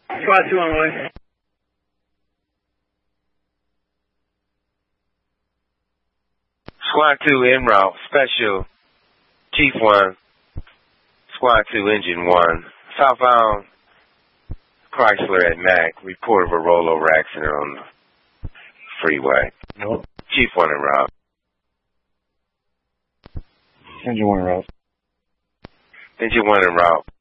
Squad 2 on the way. Squad 2 en route. Special. Chief 1. Squad 2 Engine 1. Southbound Chrysler at Mac. Report of a rollover accident on the freeway. Nope. Chief 1 en route. Engine 1 en route. Engine 1 en route.